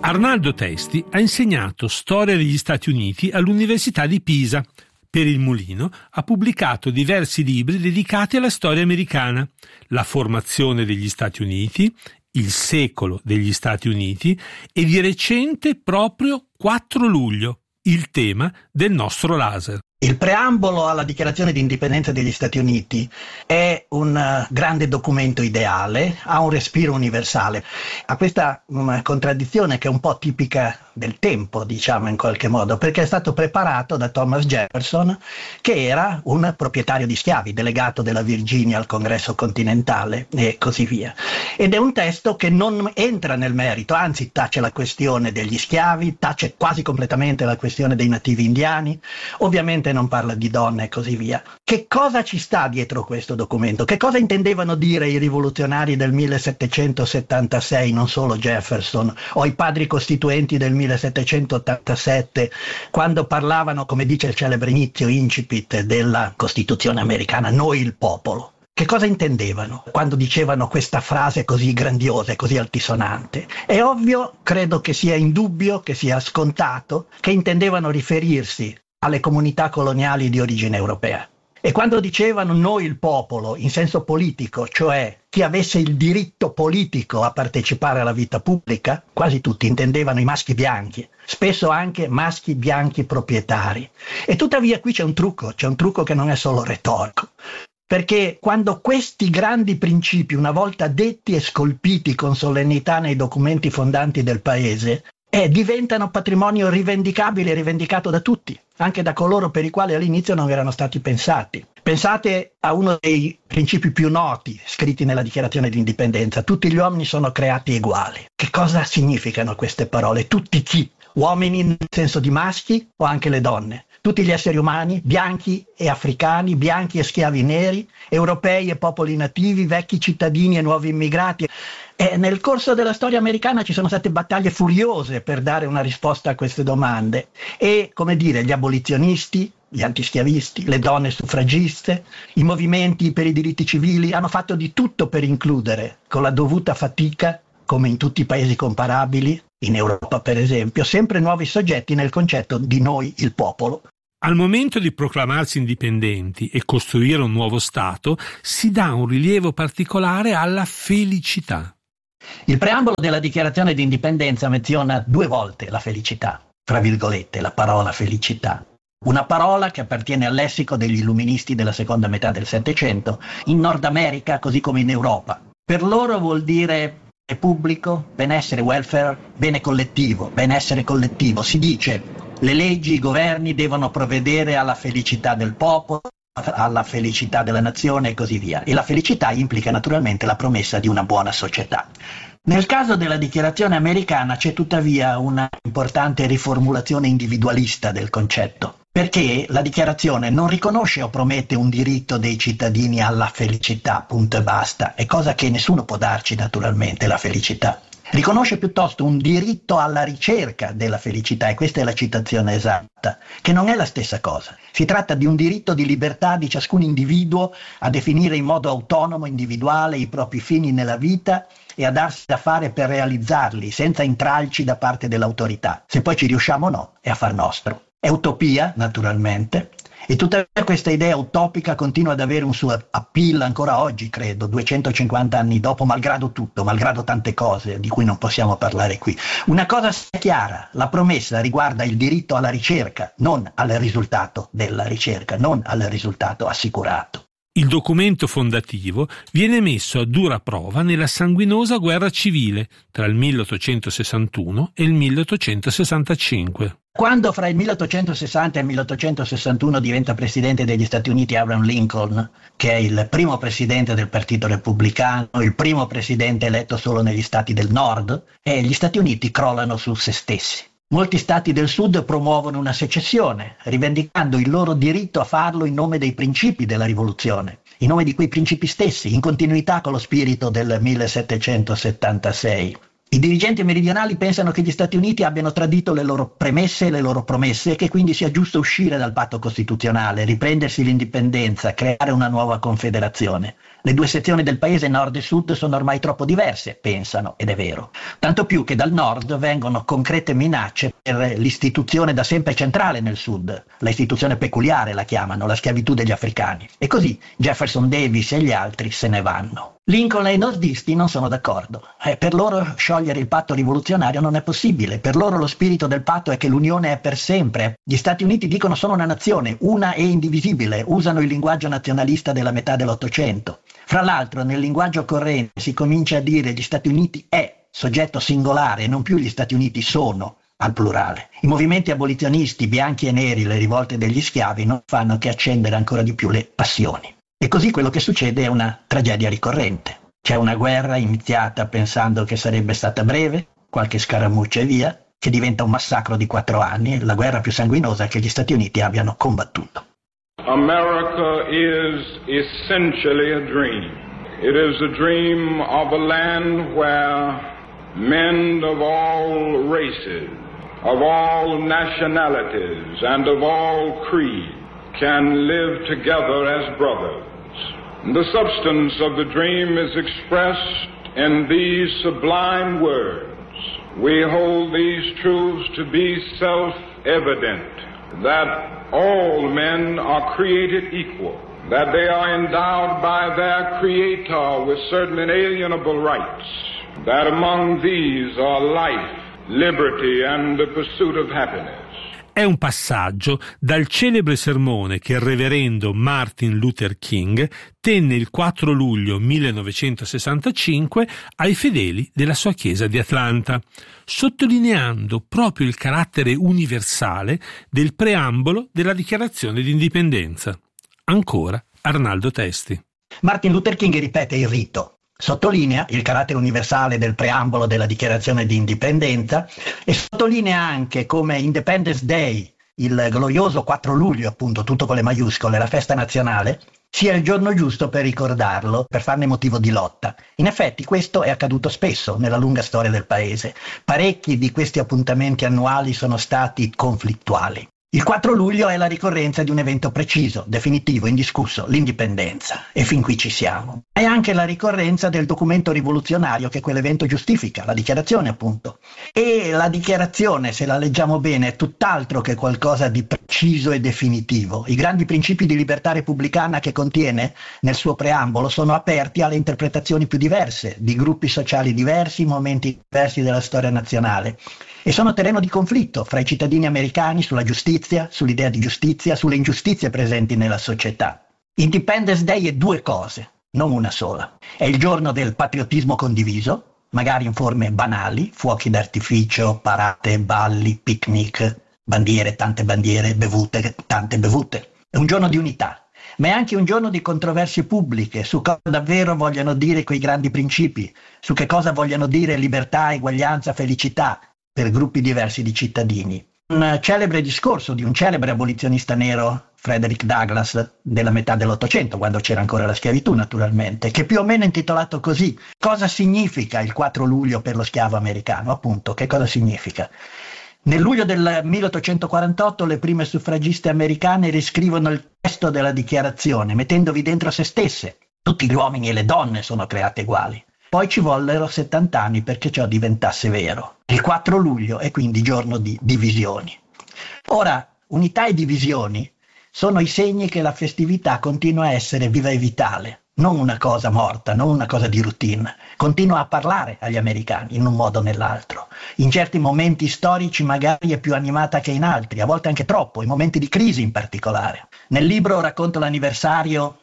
Arnaldo Testi ha insegnato storia degli Stati Uniti all'Università di Pisa. Per il Mulino ha pubblicato diversi libri dedicati alla storia americana: La formazione degli Stati Uniti, Il secolo degli Stati Uniti e di recente proprio 4 luglio, il tema del nostro laser. Il preambolo alla dichiarazione di indipendenza degli Stati Uniti è un grande documento ideale, ha un respiro universale, ha questa contraddizione che è un po' tipica del tempo, diciamo in qualche modo, perché è stato preparato da Thomas Jefferson, che era un proprietario di schiavi, delegato della Virginia al Congresso continentale e così via. Ed è un testo che non entra nel merito, anzi tace la questione degli schiavi, tace quasi completamente la questione dei nativi indiani, ovviamente non parla di donne e così via. Che cosa ci sta dietro questo documento? Che cosa intendevano dire i rivoluzionari del 1776, non solo Jefferson, o i padri costituenti del 1787, quando parlavano, come dice il celebre inizio incipit della Costituzione americana, noi il popolo? Che cosa intendevano quando dicevano questa frase così grandiosa e così altisonante? È ovvio, credo che sia indubbio, che sia scontato, che intendevano riferirsi alle comunità coloniali di origine europea. E quando dicevano noi il popolo in senso politico, cioè chi avesse il diritto politico a partecipare alla vita pubblica, quasi tutti intendevano i maschi bianchi, spesso anche maschi bianchi proprietari. E tuttavia qui c'è un trucco che non è solo retorico. Perché quando questi grandi principi, una volta detti e scolpiti con solennità nei documenti fondanti del paese, diventano patrimonio rivendicabile e rivendicato da tutti, anche da coloro per i quali all'inizio non erano stati pensati. Pensate a uno dei principi più noti scritti nella Dichiarazione di Indipendenza: tutti gli uomini sono creati uguali. Che cosa significano queste parole? Tutti chi? Uomini nel senso di maschi o anche le donne? Tutti gli esseri umani, bianchi e africani, bianchi e schiavi neri, europei e popoli nativi, vecchi cittadini e nuovi immigrati. E nel corso della storia americana ci sono state battaglie furiose per dare una risposta a queste domande. E, come dire, gli abolizionisti, gli antischiavisti, le donne suffragiste, i movimenti per i diritti civili hanno fatto di tutto per includere, con la dovuta fatica, come in tutti i paesi comparabili, in Europa per esempio, sempre nuovi soggetti nel concetto di noi il popolo. Al momento di proclamarsi indipendenti e costruire un nuovo Stato, si dà un rilievo particolare alla felicità. Il preambolo della Dichiarazione di Indipendenza menziona 2 volte la felicità, tra virgolette, la parola felicità. Una parola che appartiene al lessico degli illuministi della seconda metà del Settecento, in Nord America così come in Europa. Per loro vuol dire bene pubblico, benessere, welfare, bene collettivo, benessere collettivo. Si dice le leggi, i governi devono provvedere alla felicità del popolo, alla felicità della nazione e così via. E la felicità implica naturalmente la promessa di una buona società. Nel caso della dichiarazione americana c'è tuttavia una importante riformulazione individualista del concetto, perché la dichiarazione non riconosce o promette un diritto dei cittadini alla felicità, punto e basta, è cosa che nessuno può darci naturalmente, la felicità. Riconosce piuttosto un diritto alla ricerca della felicità, e questa è la citazione esatta, che non è la stessa cosa. Si tratta di un diritto di libertà di ciascun individuo a definire in modo autonomo, individuale, i propri fini nella vita e a darsi da fare per realizzarli, senza intralci da parte dell'autorità. Se poi ci riusciamo o no, è affar nostro. È utopia, naturalmente, e tuttavia questa idea utopica continua ad avere un suo appeal ancora oggi, credo, 250 anni dopo, malgrado tutto, malgrado tante cose di cui non possiamo parlare qui. Una cosa è chiara: la promessa riguarda il diritto alla ricerca, non al risultato della ricerca, non al risultato assicurato. Il documento fondativo viene messo a dura prova nella sanguinosa guerra civile tra il 1861 e il 1865. Quando fra il 1860 e il 1861 diventa presidente degli Stati Uniti Abraham Lincoln, che è il primo presidente del Partito Repubblicano, il primo presidente eletto solo negli stati del nord, e gli Stati Uniti crollano su se stessi. Molti stati del sud promuovono una secessione, rivendicando il loro diritto a farlo in nome dei principi della rivoluzione, in nome di quei principi stessi, in continuità con lo spirito del 1776. I dirigenti meridionali pensano che gli Stati Uniti abbiano tradito le loro premesse e le loro promesse e che quindi sia giusto uscire dal patto costituzionale, riprendersi l'indipendenza, creare una nuova confederazione. Le due sezioni del paese, nord e sud, sono ormai troppo diverse, pensano, ed è vero. Tanto più che dal nord vengono concrete minacce per l'istituzione da sempre centrale nel sud, la istituzione peculiare la chiamano, la schiavitù degli africani. E così Jefferson Davis e gli altri se ne vanno. Lincoln e i nordisti non sono d'accordo. Per loro sciogliere il patto rivoluzionario non è possibile. Per loro lo spirito del patto è che l'unione è per sempre. Gli Stati Uniti dicono sono una nazione, una e indivisibile. Usano il linguaggio nazionalista della metà dell'Ottocento. Fra l'altro, nel linguaggio corrente si comincia a dire gli Stati Uniti è soggetto singolare e non più gli Stati Uniti sono al plurale. I movimenti abolizionisti bianchi e neri, le rivolte degli schiavi non fanno che accendere ancora di più le passioni. E così quello che succede è una tragedia ricorrente. C'è una guerra iniziata pensando che sarebbe stata breve, qualche scaramuccia e via, che diventa un massacro di 4 anni, la guerra più sanguinosa che gli Stati Uniti abbiano combattuto. America is essentially a dream. It is a dream of a land where men of all races, of all nationalities and of all creeds can live together as brothers. The substance of the dream is expressed in these sublime words. We hold these truths to be self-evident, that all men are created equal, that they are endowed by their Creator with certain inalienable rights, that among these are life, liberty and the pursuit of happiness. È un passaggio dal celebre sermone che il reverendo Martin Luther King tenne il 4 luglio 1965 ai fedeli della sua chiesa di Atlanta, sottolineando proprio il carattere universale del preambolo della Dichiarazione di Indipendenza. Ancora Arnaldo Testi. Martin Luther King ripete il rito. Sottolinea il carattere universale del preambolo della Dichiarazione di Indipendenza e sottolinea anche come Independence Day, il glorioso 4 luglio, appunto, tutto con le maiuscole, la festa nazionale, sia il giorno giusto per ricordarlo, per farne motivo di lotta. In effetti questo è accaduto spesso nella lunga storia del paese. Parecchi di questi appuntamenti annuali sono stati conflittuali. Il 4 luglio è la ricorrenza di un evento preciso, definitivo, indiscusso, l'indipendenza. E fin qui ci siamo. È anche la ricorrenza del documento rivoluzionario che quell'evento giustifica, la dichiarazione appunto. E la dichiarazione, se la leggiamo bene, è tutt'altro che qualcosa di preciso e definitivo. I grandi principi di libertà repubblicana che contiene nel suo preambolo sono aperti alle interpretazioni più diverse, di gruppi sociali diversi, momenti diversi della storia nazionale. E sono terreno di conflitto fra i cittadini americani sulla giustizia, sull'idea di giustizia, sulle ingiustizie presenti nella società. Independence Day è 2 cose, non una sola. È il giorno del patriottismo condiviso, magari in forme banali, fuochi d'artificio, parate, balli, picnic, bandiere, tante bandiere, bevute, tante bevute. È un giorno di unità, ma è anche un giorno di controversie pubbliche su cosa davvero vogliono dire quei grandi principi, su che cosa vogliono dire libertà, eguaglianza, felicità, per gruppi diversi di cittadini. Un celebre discorso di un celebre abolizionista nero, Frederick Douglass, della metà dell'Ottocento, quando c'era ancora la schiavitù naturalmente, che più o meno è intitolato così: cosa significa il 4 luglio per lo schiavo americano? Appunto, che cosa significa? Nel luglio del 1848 le prime suffragiste americane riscrivono il testo della dichiarazione, mettendovi dentro se stesse. Tutti gli uomini e le donne sono create uguali. Poi ci vollero 70 anni perché ciò diventasse vero. Il 4 luglio è quindi giorno di divisioni. Ora, unità e divisioni sono i segni che la festività continua a essere viva e vitale, non una cosa morta, non una cosa di routine. Continua a parlare agli americani in un modo o nell'altro. In certi momenti storici magari è più animata che in altri, a volte anche troppo, in momenti di crisi in particolare. Nel libro racconto l'anniversario,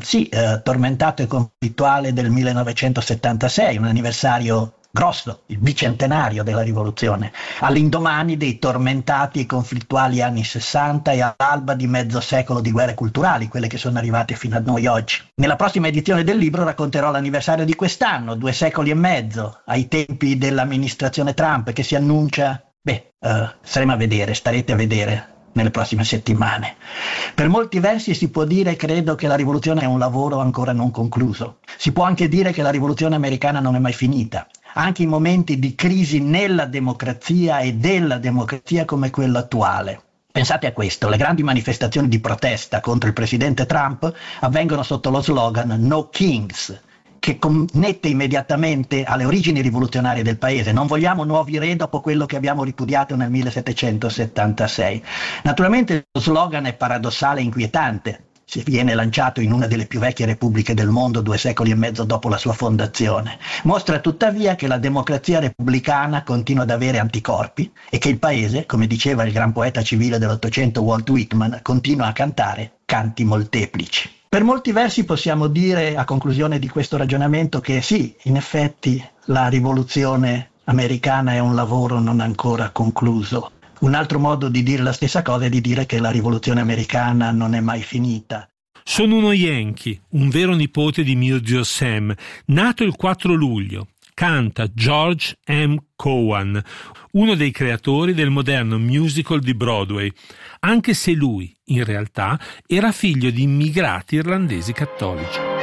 tormentato e conflittuale del 1976, un anniversario grosso, il bicentenario della rivoluzione, all'indomani dei tormentati e conflittuali anni 60 e all'alba di mezzo secolo di guerre culturali, quelle che sono arrivate fino a noi oggi. Nella prossima edizione del libro racconterò l'anniversario di quest'anno, 2 secoli e mezzo, ai tempi dell'amministrazione Trump, che si annuncia, staremo a vedere, starete a vedere nelle prossime settimane. Per molti versi si può dire, credo, che la rivoluzione è un lavoro ancora non concluso. Si può anche dire che la rivoluzione americana non è mai finita. anche in momenti di crisi nella democrazia e della democrazia come quello attuale. Pensate a questo, le grandi manifestazioni di protesta contro il presidente Trump avvengono sotto lo slogan No Kings, che connette immediatamente alle origini rivoluzionarie del paese. Non vogliamo nuovi re dopo quello che abbiamo ripudiato nel 1776. Naturalmente lo slogan è paradossale e inquietante. Si viene lanciato in una delle più vecchie repubbliche del mondo 2 secoli e mezzo dopo la sua fondazione. Mostra tuttavia che la democrazia repubblicana continua ad avere anticorpi e che il paese, come diceva il gran poeta civile dell'Ottocento Walt Whitman, continua a cantare canti molteplici. Per molti versi possiamo dire, a conclusione di questo ragionamento, che sì, in effetti la rivoluzione americana è un lavoro non ancora concluso. Un altro modo di dire la stessa cosa è di dire che la rivoluzione americana non è mai finita. Sono uno Yankee, un vero nipote di mio zio Sam, nato il 4 luglio. Canta George M. Cohan, uno dei creatori del moderno musical di Broadway, anche se lui, in realtà, era figlio di immigrati irlandesi cattolici.